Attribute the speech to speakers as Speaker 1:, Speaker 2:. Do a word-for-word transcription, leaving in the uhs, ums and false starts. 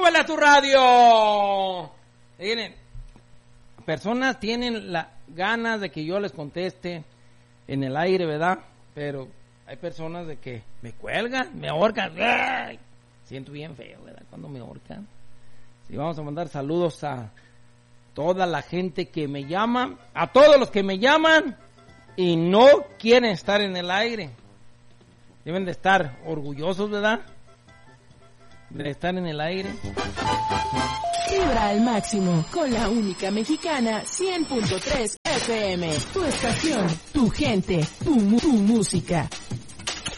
Speaker 1: súbele a tu radio. Miren, personas tienen las ganas de que yo les conteste en el aire, ¿verdad? Pero hay personas de que me cuelgan, me ahorcan. ¡Ay! Siento bien feo, ¿verdad? Cuando me ahorcan. Y vamos a mandar saludos a toda la gente que me llama, a todos los que me llaman y no quieren estar en el aire. Deben de estar orgullosos, ¿verdad? De estar en el aire.
Speaker 2: Vibra al máximo con la única mexicana cien punto tres F M. Tu estación, tu gente, tu, tu música.